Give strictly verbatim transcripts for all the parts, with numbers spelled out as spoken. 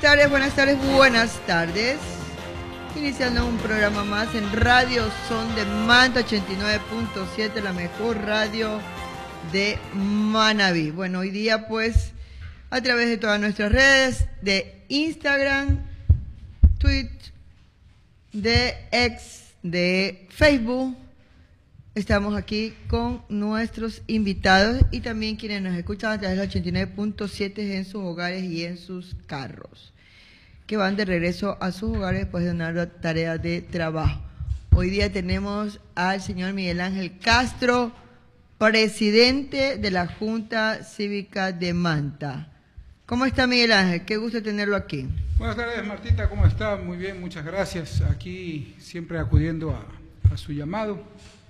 tardes, buenas tardes, buenas tardes. Iniciando un programa más en Radio Son de Manta ochenta y nueve punto siete, la mejor radio de Manabí. Bueno, hoy día pues a través de todas nuestras redes de Instagram, Twitter, de X, de Facebook, estamos aquí con nuestros invitados y también quienes nos escuchan a través del ochenta y nueve punto siete en sus hogares y en sus carros, que van de regreso a sus hogares después de una tarea de trabajo. Hoy día tenemos al señor Miguel Ángel Castro, presidente de la Junta Cívica de Manta. ¿Cómo está, Miguel Ángel? Qué gusto tenerlo aquí. Buenas tardes, Martita, ¿cómo está? Muy bien, muchas gracias. Aquí siempre acudiendo a, a su llamado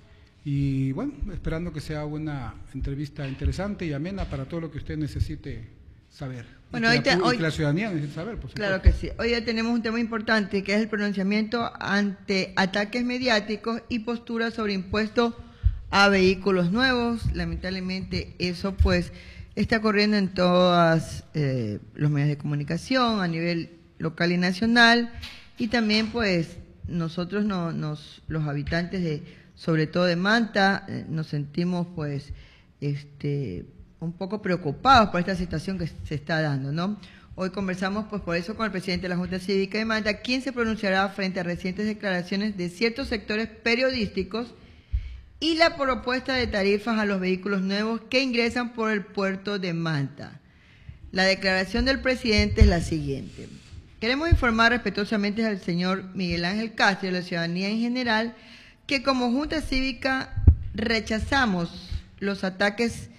y bueno, esperando que sea una entrevista interesante y amena para todo lo que usted necesite saber. Bueno, y, hoy te, la, hoy, y que la ciudadanía necesita saber, por supuesto. Claro que sí. Hoy ya tenemos un tema importante que es el pronunciamiento ante ataques mediáticos y posturas sobre impuestos a vehículos nuevos. Lamentablemente eso pues está corriendo en todos eh, los medios de comunicación a nivel local y nacional, y también pues nosotros no, nos, los habitantes de, sobre todo de Manta, eh, nos sentimos pues este un poco preocupados por esta situación que se está dando, ¿no? Hoy conversamos pues por eso con el presidente de la Junta Cívica de Manta, quien se pronunciará frente a recientes declaraciones de ciertos sectores periodísticos y la propuesta de tarifas a los vehículos nuevos que ingresan por el puerto de Manta. La declaración del presidente es la siguiente: queremos informar respetuosamente al señor Miguel Ángel Castro y a la ciudadanía en general que como Junta Cívica rechazamos los ataques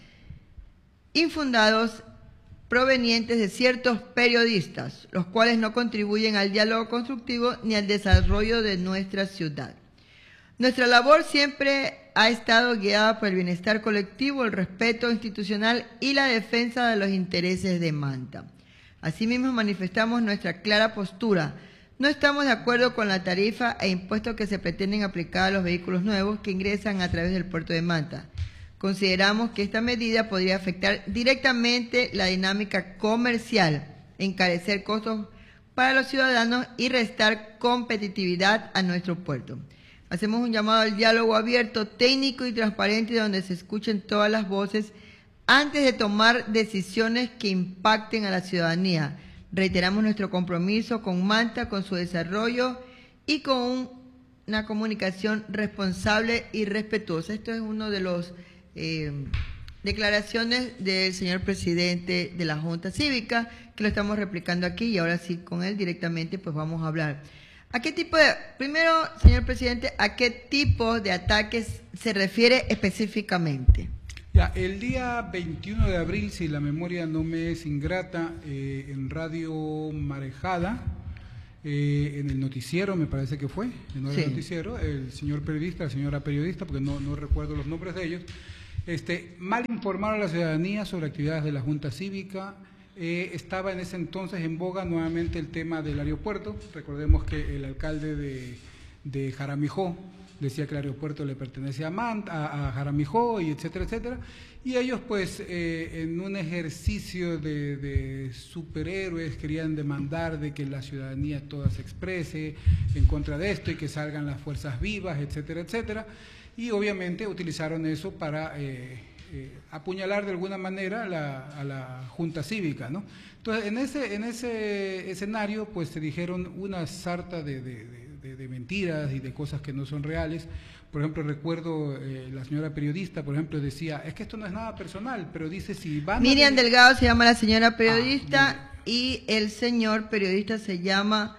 infundados provenientes de ciertos periodistas, los cuales no contribuyen al diálogo constructivo ni al desarrollo de nuestra ciudad. Nuestra labor siempre ha estado guiada por el bienestar colectivo, el respeto institucional y la defensa de los intereses de Manta. Asimismo, manifestamos nuestra clara postura. No estamos de acuerdo con la tarifa e impuestos que se pretenden aplicar a los vehículos nuevos que ingresan a través del puerto de Manta. Consideramos que esta medida podría afectar directamente la dinámica comercial, encarecer costos para los ciudadanos y restar competitividad a nuestro puerto. Hacemos un llamado al diálogo abierto, técnico y transparente, donde se escuchen todas las voces antes de tomar decisiones que impacten a la ciudadanía. Reiteramos nuestro compromiso con Manta, con su desarrollo y con un, una comunicación responsable y respetuosa. Esto es uno de los Eh, declaraciones del señor presidente de la Junta Cívica, que lo estamos replicando aquí, y ahora sí con él directamente pues vamos a hablar. ¿A qué tipo de, primero, señor presidente, a qué tipo de ataques se refiere específicamente? Ya, el día veintiuno de abril, si la memoria no me es ingrata, eh, en Radio Marejada, eh, en el noticiero, me parece que fue, en el sí. noticiero, el señor periodista, la señora periodista, porque no, no recuerdo los nombres de ellos, Este, mal informaron a la ciudadanía sobre actividades de la Junta Cívica. Eh, estaba en ese entonces en boga nuevamente el tema del aeropuerto. Recordemos que el alcalde de, de Jaramijó decía que el aeropuerto le pertenecía a, Manta, a, a Jaramijó, y etcétera, etcétera. Y ellos pues eh, en un ejercicio de, de superhéroes querían demandar de que la ciudadanía toda se exprese en contra de esto y que salgan las fuerzas vivas, etcétera, etcétera. Y obviamente utilizaron eso para eh, eh, apuñalar de alguna manera a la, a la Junta Cívica, ¿no? Entonces, en ese, en ese escenario, pues se dijeron una sarta de, de, de, de mentiras y de cosas que no son reales. Por ejemplo, recuerdo eh, la señora periodista, por ejemplo, decía, es que esto no es nada personal, pero dice si van Miriam a... Delgado se llama la señora periodista, ah, y el señor periodista se llama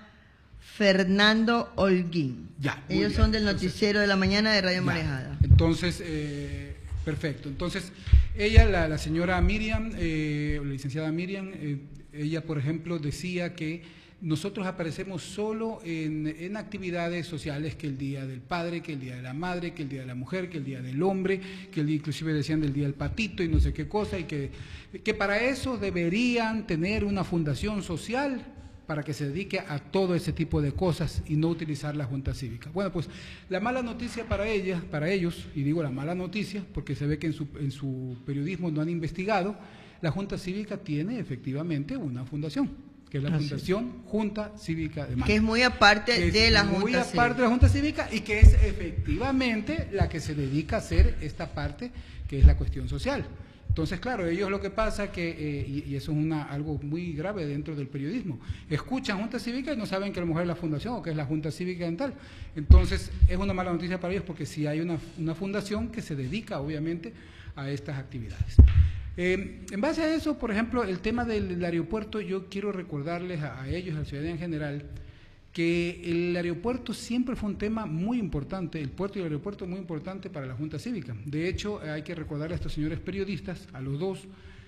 Fernando Holguín. Ya, ellos bien. Son del noticiero entonces, de la mañana de Radio ya. Marejada. Entonces, eh, perfecto. Entonces, ella, la, la señora Miriam, eh, la licenciada Miriam, eh, ella, por ejemplo, decía que nosotros aparecemos solo en, en actividades sociales, que el Día del Padre, que el Día de la Madre, que el Día de la Mujer, que el Día del Hombre, que el día, inclusive decían del Día del Patito y no sé qué cosa, y que, que para eso deberían tener una fundación social para que se dedique a todo ese tipo de cosas y no utilizar la Junta Cívica. Bueno, pues la mala noticia para ellas, para ellos, y digo la mala noticia porque se ve que en su, en su periodismo no han investigado, la Junta Cívica tiene efectivamente una fundación. que es la Así Fundación es. Junta Cívica de Manta. Que es muy aparte es de la muy Junta aparte Cívica. de la Junta Cívica y que es efectivamente la que se dedica a hacer esta parte que es la cuestión social. Entonces, claro, ellos lo que pasa que, eh, y, y eso es una, algo muy grave dentro del periodismo, escuchan Junta Cívica y no saben que a lo mejor es la fundación o que es la Junta Cívica en tal. Entonces, es una mala noticia para ellos porque sí hay una, una fundación que se dedica, obviamente, a estas actividades. Eh, en base a eso, por ejemplo, el tema del, del aeropuerto, yo quiero recordarles a, a ellos, a la ciudadanía en general, que el aeropuerto siempre fue un tema muy importante, el puerto y el aeropuerto muy importante para la Junta Cívica. De hecho, hay que recordarle a estos señores periodistas, a los dos,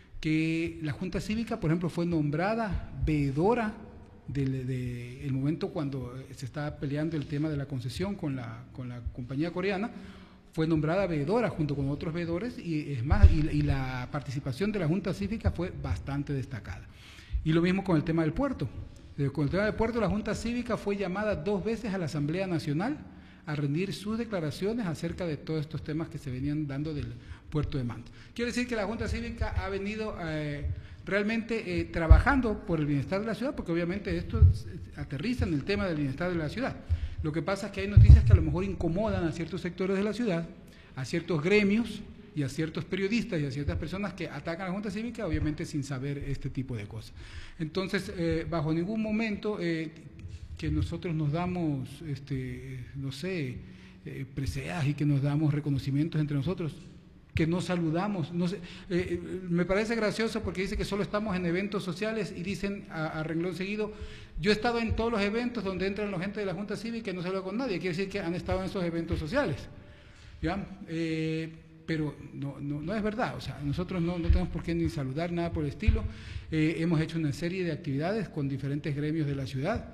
que la Junta Cívica, por ejemplo, fue nombrada veedora del de, el momento cuando se estaba peleando el tema de la concesión con la, con la compañía coreana, fue nombrada veedora junto con otros veedores y es más, y, y la participación de la Junta Cívica fue bastante destacada. Y lo mismo con el tema del puerto. Con el tema del puerto, la Junta Cívica fue llamada dos veces a la Asamblea Nacional a rendir sus declaraciones acerca de todos estos temas que se venían dando del puerto de Manta. Quiere decir que la Junta Cívica ha venido eh, realmente eh, trabajando por el bienestar de la ciudad, porque obviamente esto aterriza en el tema del bienestar de la ciudad. Lo que pasa es que hay noticias que a lo mejor incomodan a ciertos sectores de la ciudad, a ciertos gremios y a ciertos periodistas y a ciertas personas que atacan a la Junta Cívica, obviamente sin saber este tipo de cosas. Entonces, eh, bajo ningún momento eh, que nosotros nos damos, este, no sé, eh, preseas y que nos damos reconocimientos entre nosotros, que no saludamos. No sé, eh, me parece gracioso porque dice que solo estamos en eventos sociales y dicen a, a renglón seguido, yo he estado en todos los eventos donde entran la gente de la Junta Cívica y no saludo con nadie, quiere decir que han estado en esos eventos sociales. ¿Ya? Eh, pero no, no, no es verdad, o sea, nosotros no, no tenemos por qué ni saludar, nada por el estilo. Eh, hemos hecho una serie de actividades con diferentes gremios de la ciudad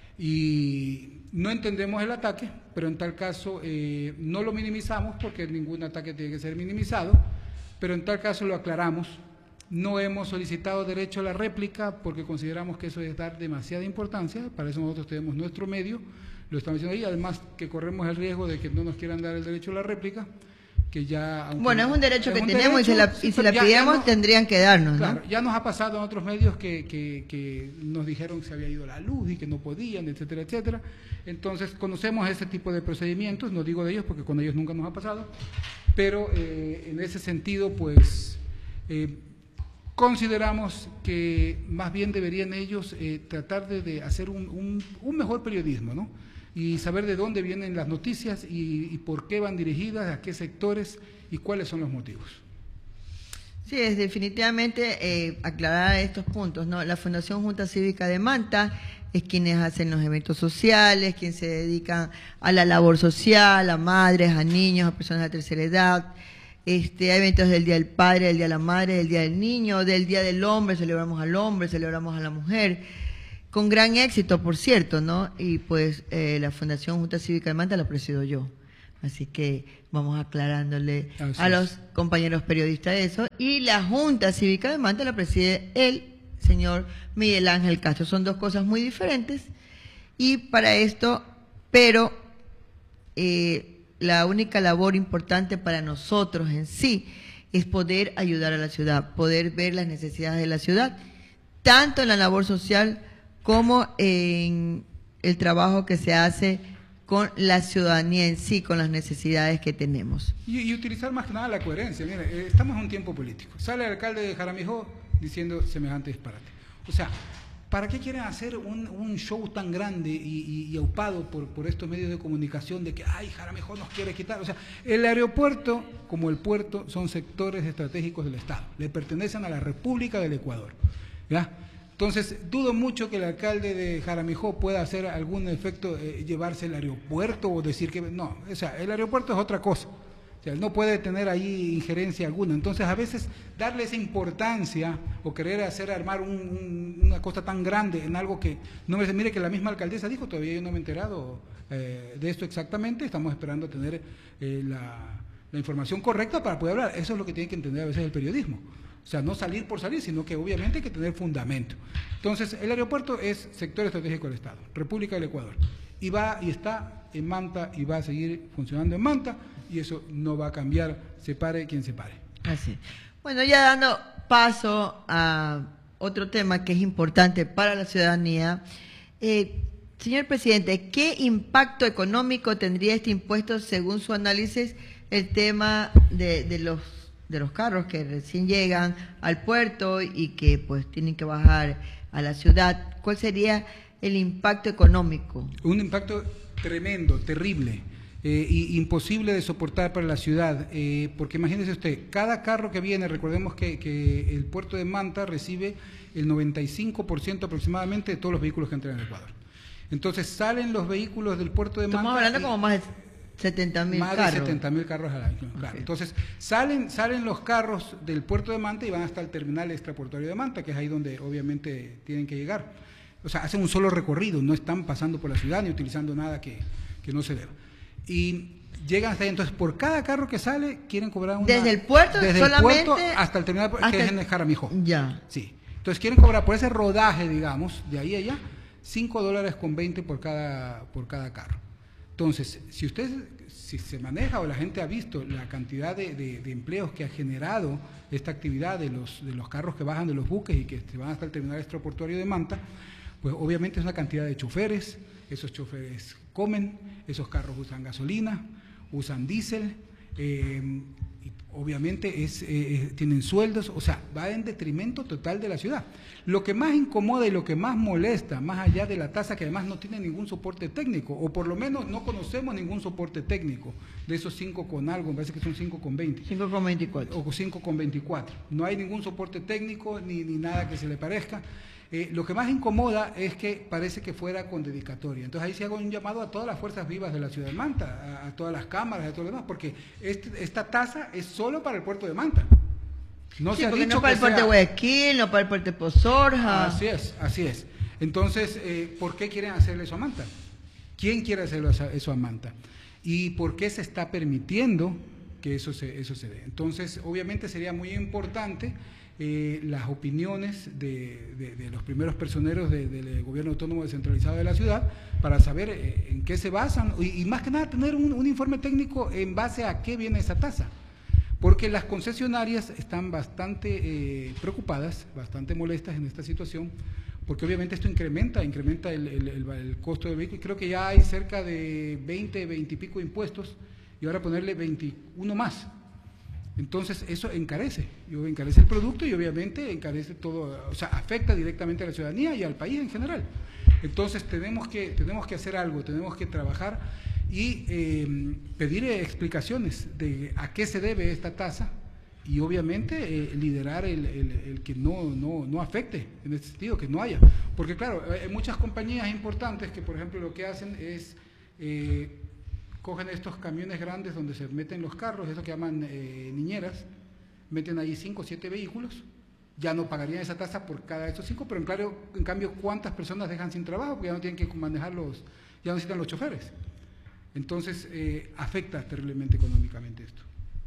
y no entendemos el ataque, pero en tal caso eh, no lo minimizamos porque ningún ataque tiene que ser minimizado, pero en tal caso lo aclaramos. No hemos solicitado derecho a la réplica porque consideramos que eso es dar demasiada importancia, para eso nosotros tenemos nuestro medio, lo estamos diciendo ahí, además que corremos el riesgo de que no nos quieran dar el derecho a la réplica. Que ya, bueno, es un derecho es que un tenemos derecho, y, se la, sí, y si la ya, pidamos ya no, tendrían que darnos, claro, ¿no? ya nos ha pasado en otros medios que, que, que nos dijeron que se había ido la luz y que no podían, etcétera, etcétera. Entonces, conocemos ese tipo de procedimientos, no digo de ellos porque con ellos nunca nos ha pasado, pero eh, en ese sentido, pues, eh, consideramos que más bien deberían ellos eh, tratar de, de hacer un, un, un mejor periodismo, ¿no? Y saber de dónde vienen las noticias y, y por qué van dirigidas, a qué sectores y cuáles son los motivos. Sí, es definitivamente eh, aclarar estos puntos, ¿no? La Fundación Junta Cívica de Manta es quienes hacen los eventos sociales, quienes se dedican a la labor social, a madres, a niños, a personas de tercera edad. Este, hay eventos del Día del Padre, del Día de la Madre, del Día del Niño, del Día del Hombre, celebramos al hombre, celebramos a la mujer, con gran éxito, por cierto, ¿no? Y pues eh, la Fundación Junta Cívica de Manta la presido yo. Así que vamos aclarándole Así a los es. compañeros periodistas eso. Y la Junta Cívica de Manta la preside el señor Miguel Ángel Castro. Son dos cosas muy diferentes. Y para esto, pero eh, la única labor importante para nosotros en sí es poder ayudar a la ciudad, poder ver las necesidades de la ciudad, tanto en la labor social como en el trabajo que se hace con la ciudadanía en sí, con las necesidades que tenemos. Y, y utilizar más que nada la coherencia. Mire, eh, estamos en un tiempo político. Sale el alcalde de Jaramillo diciendo semejante disparate. O sea, ¿para qué quieren hacer un, un show tan grande y, y, y aupado por, por estos medios de comunicación de que, ay, Jaramillo nos quiere quitar? O sea, el aeropuerto como el puerto son sectores estratégicos del Estado. Le pertenecen a la República del Ecuador. ¿Ya? Entonces, dudo mucho que el alcalde de Jaramillo pueda hacer algún efecto, eh, llevarse el aeropuerto o decir que... No, o sea, el aeropuerto es otra cosa. O sea, no puede tener ahí injerencia alguna. Entonces, a veces, darle esa importancia o querer hacer armar un, un, una cosa tan grande en algo que... no me Mire que la misma alcaldesa dijo, todavía yo no me he enterado eh, de esto exactamente, estamos esperando tener eh, la, la información correcta para poder hablar. Eso es lo que tiene que entender a veces el periodismo. O sea, no salir por salir, sino que obviamente hay que tener fundamento. Entonces, el aeropuerto es sector estratégico del Estado, República del Ecuador. Y va y está en Manta y va a seguir funcionando en Manta y eso no va a cambiar, se pare quien se pare. Así. Bueno, ya dando paso a otro tema que es importante para la ciudadanía. Eh, señor presidente, ¿qué impacto económico tendría este impuesto según su análisis el tema de, de los de los carros que recién llegan al puerto y que pues tienen que bajar a la ciudad? ¿Cuál sería el impacto económico? Un impacto tremendo, terrible, eh, y imposible de soportar para la ciudad, eh, porque imagínese usted, cada carro que viene, recordemos que, que el puerto de Manta recibe el noventa y cinco por ciento aproximadamente de todos los vehículos que entran al Ecuador. Entonces salen los vehículos del puerto de Manta. Estamos hablando como más de setenta mil carros. Más de setenta mil carros al año, claro. Okay. Entonces, salen, salen los carros del puerto de Manta y van hasta el terminal extraportuario de Manta, que es ahí donde obviamente tienen que llegar. O sea, hacen un solo recorrido, no están pasando por la ciudad ni utilizando nada que, que no se deba. Y llegan hasta ahí. Entonces, por cada carro que sale, quieren cobrar una... ¿Desde el puerto desde solamente? el puerto hasta el terminal, hasta que es el... en el Jaramillo. Ya. Sí. Entonces, quieren cobrar por ese rodaje, digamos, de ahí a allá, cinco dólares con veinte por cada, por cada carro. Entonces, si usted, si se maneja o la gente ha visto la cantidad de, de, de empleos que ha generado esta actividad de los, de los carros que bajan de los buques y que se van hasta el terminal extraportuario de Manta, pues obviamente es una cantidad de choferes, esos choferes comen, esos carros usan gasolina, usan diésel, eh, y obviamente es, eh, tienen sueldos, o sea, va en detrimento total de la ciudad. Lo que más incomoda y lo que más molesta, más allá de la tasa, que además no tiene ningún soporte técnico, o por lo menos no conocemos ningún soporte técnico de esos cinco con algo, me parece que son cinco con veinte. cinco con veinticuatro. O cinco con veinticuatro. No hay ningún soporte técnico ni, ni nada que se le parezca. Eh, lo que más incomoda es que parece que fuera con dedicatoria. Entonces ahí sí hago un llamado a todas las fuerzas vivas de la ciudad de Manta, a, a todas las cámaras, a todo lo demás, porque este, esta tasa es solo para el puerto de Manta. No sí, se ha porque dicho no para que el puerto sea... de Guayaquil, no para el puerto de Pozorja. Así es, así es. Entonces, eh, ¿por qué quieren hacerle eso a Manta? ¿Quién quiere hacerle eso a Manta? ¿Y por qué se está permitiendo que eso se, eso se dé? Entonces, obviamente sería muy importante eh, las opiniones de, de, de los primeros personeros de, del gobierno autónomo descentralizado de la ciudad para saber eh, en qué se basan y, y más que nada tener un, un informe técnico en base a qué viene esa tasa. Porque las concesionarias están bastante eh, preocupadas, bastante molestas en esta situación, porque obviamente esto incrementa, incrementa el, el, el, el costo del vehículo. Creo que ya hay cerca de veinte, veinte y pico impuestos, y ahora ponerle veintiuno más. Entonces eso encarece, encarece el producto y obviamente encarece todo, o sea, afecta directamente a la ciudadanía y al país en general. Entonces tenemos que, tenemos que hacer algo, tenemos que trabajar y eh, pedir explicaciones de a qué se debe esta tasa y obviamente eh, liderar el, el, el que no, no, no afecte en este sentido, que no haya. Porque claro, hay muchas compañías importantes que por ejemplo lo que hacen es, eh, cogen estos camiones grandes donde se meten los carros, eso que llaman eh, niñeras, meten ahí cinco o siete vehículos, ya no pagarían esa tasa por cada de estos cinco, pero en, claro, en cambio, ¿cuántas personas dejan sin trabajo? Porque ya no tienen que manejar los, ya no necesitan los choferes. Entonces, eh, afecta terriblemente económicamente esto.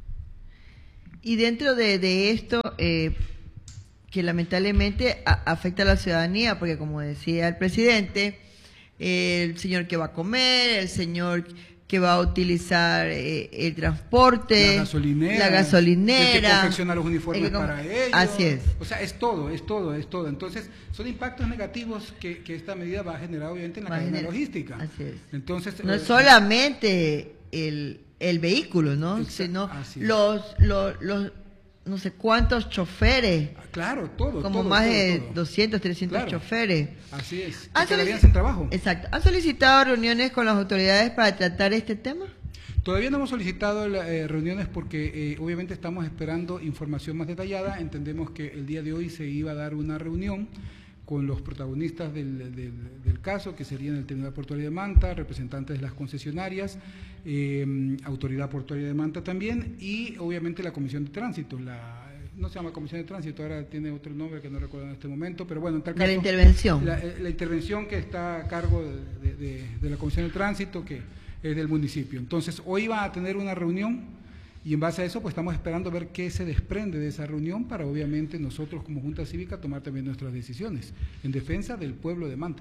Y dentro de, de esto, eh, que lamentablemente a, afecta a la ciudadanía, porque como decía el presidente, eh, el señor que va a comer, el señor que va a utilizar eh, el transporte, la gasolinera, la gasolinera, el que confecciona los uniformes que, para ellos. Así es. O sea, es todo, es todo, es todo. Entonces, son impactos negativos que, que esta medida va a generar obviamente en la va cadena genera, logística. Así es. Entonces, no eh, es solamente el, el vehículo, ¿no? Exacto, sino es. los, los, los no sé cuántos choferes. Claro, todo. Como todo, más todo, de todo. doscientos, trescientos claro. choferes. Así es. ¿Han quedarían sin trabajo. Exacto. ¿Han solicitado reuniones con las autoridades para tratar este tema? Todavía no hemos solicitado eh, reuniones porque eh, obviamente estamos esperando información más detallada. Entendemos que el día de hoy se iba a dar una reunión con los protagonistas del, del, del caso, que serían el Terminal Portuario de Manta, representantes de las concesionarias, eh, Autoridad Portuaria de Manta también, y obviamente la Comisión de Tránsito, la, no se llama Comisión de Tránsito, ahora tiene otro nombre que no recuerdo en este momento, pero bueno, en tal caso… De la intervención. La, la intervención que está a cargo de, de, de, de la Comisión de Tránsito, que es del municipio. Entonces, hoy va a tener una reunión, y en base a eso, pues estamos esperando ver qué se desprende de esa reunión para, obviamente, nosotros como Junta Cívica tomar también nuestras decisiones en defensa del pueblo de Manta.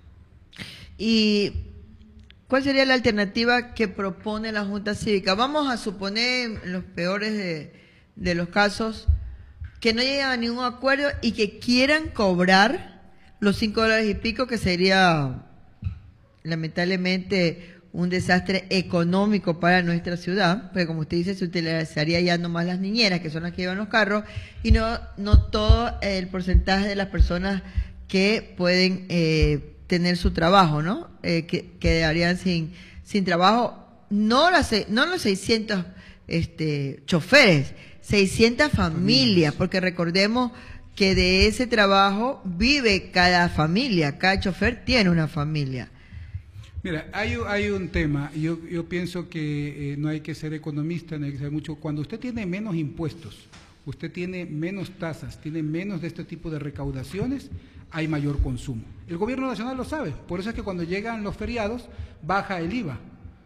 ¿Y cuál sería la alternativa que propone la Junta Cívica? Vamos a suponer, en los peores de, de los casos, que no lleguen a ningún acuerdo y que quieran cobrar los cinco dólares y pico, que sería lamentablemente un desastre económico para nuestra ciudad, porque como usted dice, se utilizaría ya nomás las niñeras, que son las que llevan los carros, y no, no todo el porcentaje de las personas que pueden eh, tener su trabajo, ¿no? Eh, que quedarían sin, sin trabajo, no, las, no los seiscientos este, choferes, seiscientas familias, porque recordemos que de ese trabajo vive cada familia, cada chofer tiene una familia. Mira, hay, hay un tema, yo, yo pienso que eh, no hay que ser economista, no hay que ser mucho. Cuando usted tiene menos impuestos, usted tiene menos tasas, tiene menos de este tipo de recaudaciones, hay mayor consumo. El gobierno nacional lo sabe, por eso es que cuando llegan los feriados, baja el I V A.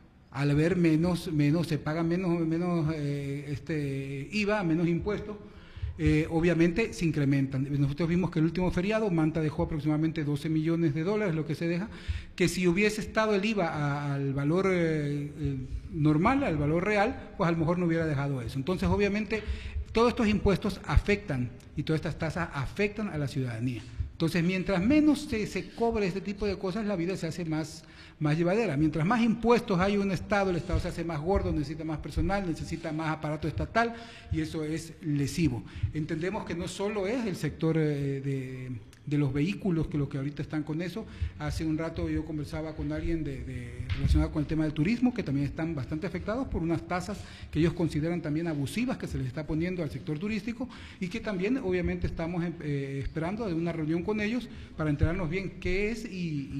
Al haber menos, menos se paga menos, menos eh, este, I V A, menos impuestos, eh, obviamente se incrementan. Nosotros vimos que el último feriado, Manta dejó aproximadamente doce millones de dólares, lo que se deja, que si hubiese estado el I V A a, al valor eh, eh, normal, al valor real, pues a lo mejor no hubiera dejado eso. Entonces, obviamente, todos estos impuestos afectan y todas estas tasas afectan a la ciudadanía. Entonces, mientras menos se, se cobre este tipo de cosas, la vida se hace más, más llevadera. Mientras más impuestos hay en un Estado, el Estado se hace más gordo, necesita más personal, necesita más aparato estatal, y eso es lesivo. Entendemos que no solo es el sector eh, de, de los vehículos que los que ahorita están con eso. Hace un rato yo conversaba con alguien de, de, relacionado con el tema del turismo, que también están bastante afectados por unas tasas que ellos consideran también abusivas que se les está poniendo al sector turístico, y que también obviamente estamos eh, esperando de una reunión con ellos para enterarnos bien qué es y,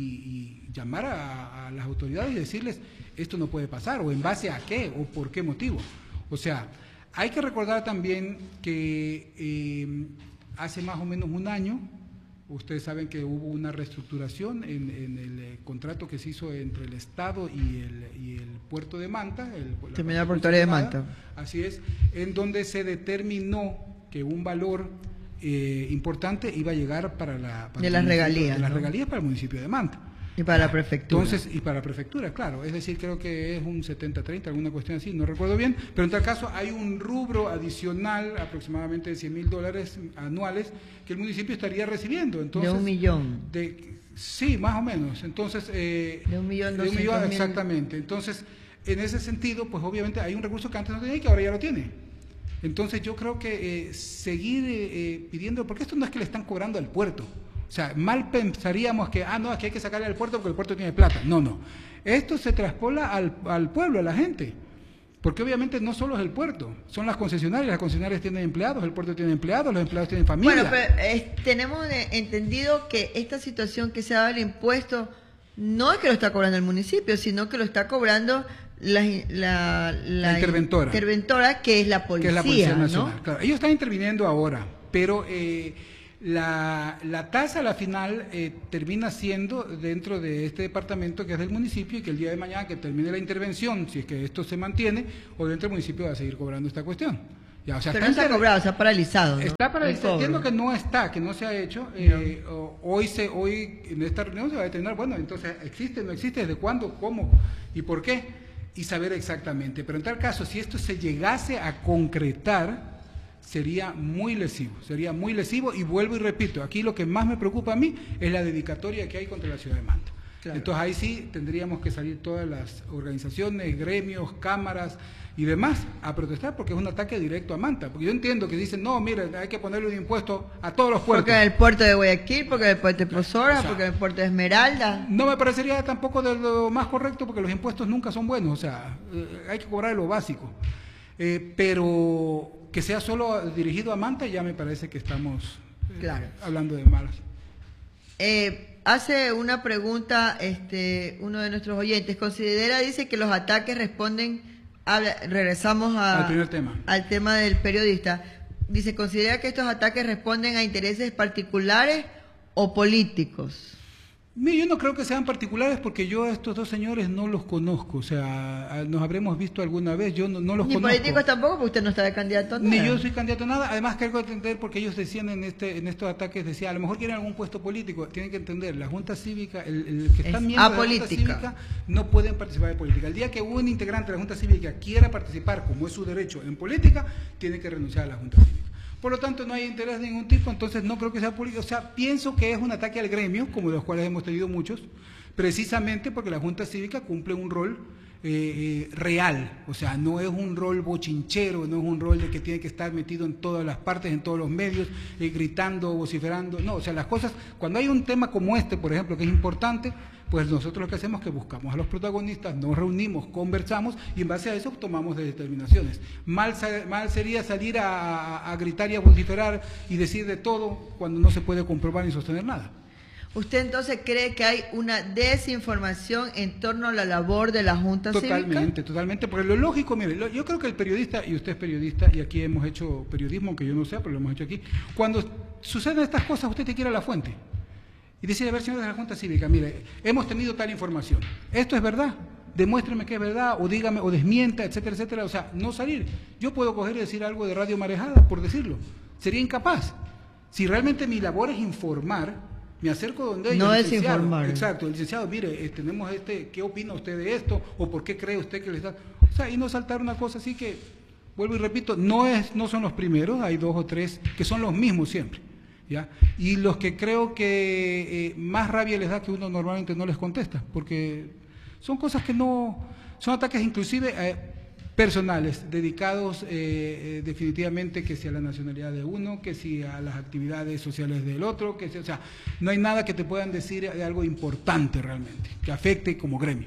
y, y llamar a, a las autoridades y decirles esto no puede pasar, o en base a qué, o por qué motivo. O sea, hay que recordar también que eh, hace más o menos un año, ustedes saben que hubo una reestructuración en, en el eh, contrato que se hizo entre el Estado y el, y el puerto de Manta, el, Terminal Portuaria de Manta. Así es, en donde se determinó que un valor eh, importante iba a llegar para la para de las regalías, de las ¿no? regalías para el municipio de Manta. Y para la prefectura. Entonces, y para la prefectura, claro, es decir, creo que es un setenta treinta, alguna cuestión así, no recuerdo bien, pero en tal caso hay un rubro adicional, aproximadamente de cien mil dólares anuales, que el municipio estaría recibiendo. Entonces, de un millón. De, sí, más o menos. Entonces, eh, de un millón, de un millón exactamente. Entonces, en ese sentido, pues obviamente hay un recurso que antes no tenía y que ahora ya lo tiene. Entonces, yo creo que eh, seguir eh, pidiendo, porque esto no es que le están cobrando al puerto. O sea, mal pensaríamos que, ah, no, aquí hay que sacarle al puerto porque el puerto tiene plata. No, no. Esto se traspola al, al pueblo, a la gente. Porque obviamente no solo es el puerto, son las concesionarias. Las concesionarias tienen empleados, el puerto tiene empleados, los empleados tienen familia. Bueno, pero eh, tenemos de, entendido que esta situación que se ha dado el impuesto no es que lo está cobrando el municipio, sino que lo está cobrando la, la, la, la interventora. interventora, que es la policía, que es la Policía Nacional. ¿no? Claro, ellos están interviniendo ahora, pero... Eh, La, la tasa a la final eh, termina siendo dentro de este departamento que es del municipio, y que el día de mañana que termine la intervención, si es que esto se mantiene, obviamente el municipio va a seguir cobrando esta cuestión. Ya, o sea, pero está no se ha cobrado, se ha paralizado, ¿no? Está paralizado, entiendo que no está, que no se ha hecho. Eh, no. Hoy se, hoy en esta reunión se va a determinar, bueno, entonces, ¿existe, no existe, desde cuándo, cómo y por qué? Y saber exactamente. Pero en tal caso, si esto se llegase a concretar, sería muy lesivo, sería muy lesivo, y vuelvo y repito, aquí lo que más me preocupa a mí es la dedicatoria que hay contra la ciudad de Manta. Claro. Entonces ahí sí tendríamos que salir todas las organizaciones, gremios, cámaras y demás a protestar, porque es un ataque directo a Manta. Porque yo entiendo que dicen, no, mire, hay que ponerle un impuesto a todos los puertos. Porque en el puerto de Guayaquil, porque en el puerto de Posora, o sea, porque en el puerto de Esmeralda. No me parecería tampoco de lo más correcto, porque los impuestos nunca son buenos, o sea, eh, hay que cobrar lo básico. Eh, pero... que sea solo dirigido a Manta, ya me parece que estamos eh, claro. hablando de malas. Eh, hace una pregunta este, uno de nuestros oyentes. Considera, dice, que los ataques responden, habla, regresamos a, al primer tema. al tema del periodista. Dice, considera que estos ataques responden a intereses particulares o políticos. Mire, yo no creo que sean particulares, porque yo a estos dos señores no los conozco, o sea, nos habremos visto alguna vez, yo no, no los Ni conozco. Ni políticos tampoco, porque usted no está de candidato a nada. Ni yo soy candidato a nada, además creo que entender, porque ellos decían en este en estos ataques, decía, a lo mejor quieren algún puesto político, tienen que entender, la Junta Cívica, el, el que están miembros de la Junta Cívica no pueden participar de política. El día que un integrante de la Junta Cívica quiera participar, como es su derecho, en política, tiene que renunciar a la Junta Cívica. Por lo tanto, no hay interés de ningún tipo, entonces no creo que sea político. O sea, pienso que es un ataque al gremio, como de los cuales hemos tenido muchos, precisamente porque la Junta Cívica cumple un rol eh, eh, real, o sea, no es un rol bochinchero, no es un rol de que tiene que estar metido en todas las partes, en todos los medios, eh, gritando, vociferando, no, o sea, las cosas, cuando hay un tema como este, por ejemplo, que es importante, pues nosotros lo que hacemos es que buscamos a los protagonistas, nos reunimos, conversamos y en base a eso tomamos determinaciones. Mal, mal sería salir a, a, a gritar y a vociferar y decir de todo cuando no se puede comprobar ni sostener nada. ¿Usted entonces cree que hay una desinformación en torno a la labor de la Junta Cívica? Totalmente, totalmente, porque lo lógico, mire, lo, yo creo que el periodista, y usted es periodista, y aquí hemos hecho periodismo, aunque yo no sé, pero lo hemos hecho aquí, cuando suceden estas cosas, usted tiene que ir a la fuente y decir, a ver, señores de la Junta Cívica, mire, hemos tenido tal información, ¿esto es verdad? Demuéstreme que es verdad, o dígame, o desmienta, etcétera, etcétera, o sea, no salir. Yo puedo coger y decir algo de Radio Marejada, por decirlo, sería incapaz. Si realmente mi labor es informar, me acerco donde ellos. No es informar. Exacto, el licenciado, mire, eh, tenemos este, ¿qué opina usted de esto? ¿O por qué cree usted que le está...? O sea, y no saltar una cosa así que, vuelvo y repito, no es, no son los primeros, hay dos o tres que son los mismos siempre, ¿ya? Y los que creo que eh, más rabia les da que uno normalmente no les contesta, porque son cosas que no, son ataques inclusive eh, personales, dedicados eh, eh, definitivamente que si a la nacionalidad de uno, que si a las actividades sociales del otro, que si, o sea, no hay nada que te puedan decir de algo importante realmente, que afecte como gremio.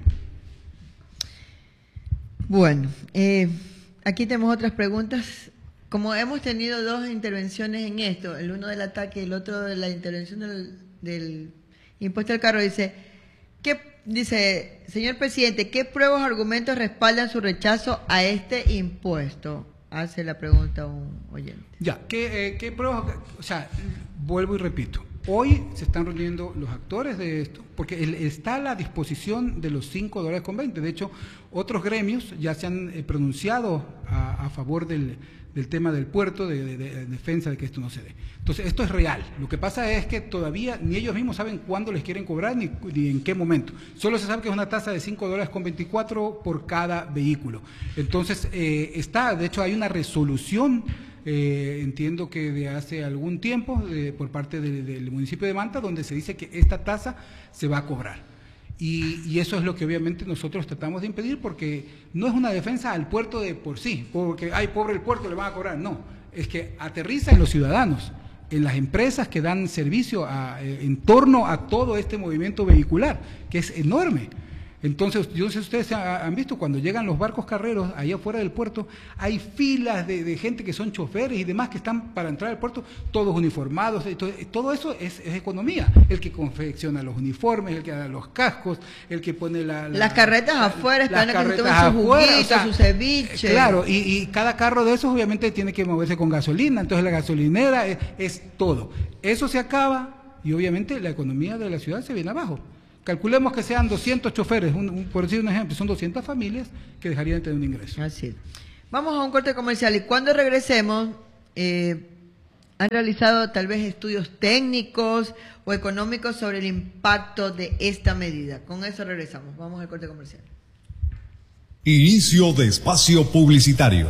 Bueno, eh, aquí tenemos otras preguntas. Como hemos tenido dos intervenciones en esto, el uno del ataque y el otro de la intervención del, del impuesto al carro, dice, ¿qué Dice, señor presidente, ¿qué pruebas o argumentos respaldan su rechazo a este impuesto? Hace la pregunta un oyente. Ya, ¿qué, eh, qué pruebas? O sea, vuelvo y repito, hoy se están reuniendo los actores de esto, porque el, está a la disposición de los cinco dólares con veinte. De hecho, otros gremios ya se han eh, pronunciado a, a favor del, del tema del puerto, de, de, de defensa de que esto no se dé. Entonces, esto es real. Lo que pasa es que todavía ni ellos mismos saben cuándo les quieren cobrar ni, ni en qué momento. Solo se sabe que es una tasa de cinco dólares con veinticuatro por cada vehículo. Entonces, eh, está, de hecho, hay una resolución, eh, entiendo que de hace algún tiempo, de, por parte de, del municipio de Manta, donde se dice que esta tasa se va a cobrar. Y, y eso es lo que obviamente nosotros tratamos de impedir, porque no es una defensa al puerto de por sí, porque, ay, pobre el puerto, le van a cobrar. No, es que aterriza en los ciudadanos, en las empresas que dan servicio a, en torno a todo este movimiento vehicular, que es enorme. Entonces, yo no sé si ustedes han visto, cuando llegan los barcos carreros allá afuera del puerto, hay filas de, de gente que son choferes y demás que están para entrar al puerto, todos uniformados. Entonces, todo eso es, es economía. El que confecciona los uniformes, el que da los cascos, el que pone la... la las carretas la, afuera están las que se toman afuera, sus juguitos, o sea, sus ceviches. Claro, y, y cada carro de esos obviamente tiene que moverse con gasolina, entonces la gasolinera es, es todo. Eso se acaba y obviamente la economía de la ciudad se viene abajo. Calculemos que sean doscientos choferes, un, un, por decir un ejemplo, son doscientas familias que dejarían de tener un ingreso. Así es. Vamos a un corte comercial y cuando regresemos, eh, ¿han realizado tal vez estudios técnicos o económicos sobre el impacto de esta medida? Con eso regresamos. Vamos al corte comercial. Inicio de espacio publicitario.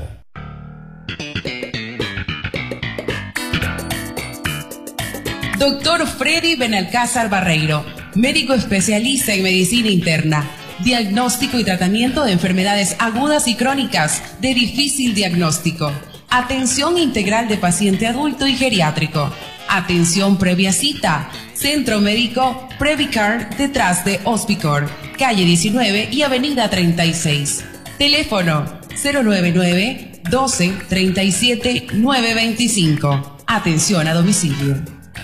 Doctor Freddy Benalcázar Barreiro, médico especialista en medicina interna, diagnóstico y tratamiento de enfermedades agudas y crónicas de difícil diagnóstico, atención integral de paciente adulto y geriátrico, atención previa cita, centro médico Previcar detrás de Hospicor, calle diecinueve y avenida treinta y seis, teléfono cero nueve nueve, doce, treinta y siete, nueve veinticinco, atención a domicilio.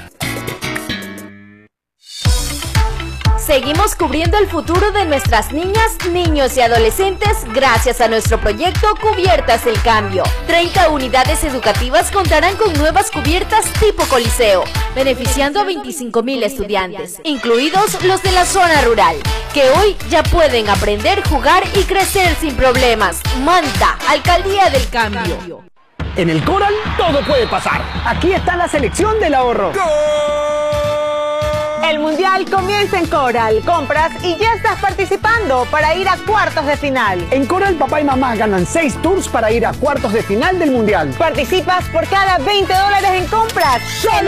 Seguimos cubriendo el futuro de nuestras niñas, niños y adolescentes gracias a nuestro proyecto Cubiertas el Cambio. treinta unidades educativas contarán con nuevas cubiertas tipo Coliseo, beneficiando a veinticinco mil estudiantes, incluidos los de la zona rural, que hoy ya pueden aprender, jugar y crecer sin problemas. Manta, Alcaldía del Cambio. En el Coral todo puede pasar. Aquí está la selección del ahorro. ¡Gol! El Mundial comienza en Coral. Compras y ya estás participando para ir a cuartos de final. En Coral, papá y mamá ganan seis tours para ir a cuartos de final del Mundial. Participas por cada veinte dólares en compras. ¡Solo